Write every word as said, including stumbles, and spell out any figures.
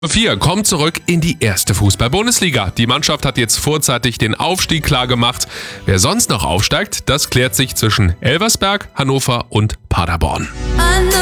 vier kommt zurück in die erste Fußball-Bundesliga. Die Mannschaft hat jetzt vorzeitig den Aufstieg klargemacht. Wer sonst noch aufsteigt, das klärt sich zwischen Elversberg, Hannover und Paderborn.